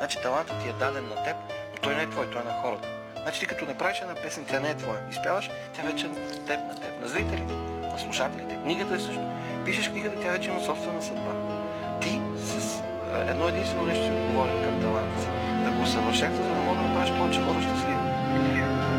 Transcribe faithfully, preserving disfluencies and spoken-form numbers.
Значи талантът ти е даден на теб, но той не е твой, той е на хората. Значи ти като не правиш една песен, тя не е твоя. Изпяваш, тя вече е на теб, на теб, на зрителите, на слушателите. Книгата е също. Пишеш книгата, тя вече има собствена съдба. Ти с е, едно единствено нещо си отговорен към таланта си. Да го усъвършенства, за да мога да направиш повече хора щастливи.